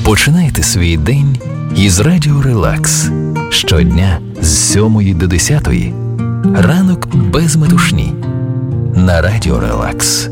Починайте свій день із Радіо Релакс. Щодня з 7 до 10. Ранок без метушні. На Радіо Релакс.